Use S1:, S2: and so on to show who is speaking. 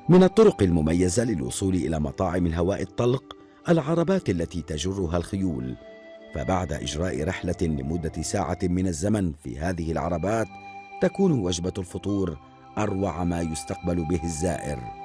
S1: من الطرق المميزة للوصول إلى مطاعم الهواء الطلق العربات التي تجرها الخيول، فبعد إجراء رحلة لمدة ساعة من الزمن في هذه العربات تكون وجبة الفطور أروع ما يستقبل به الزائر.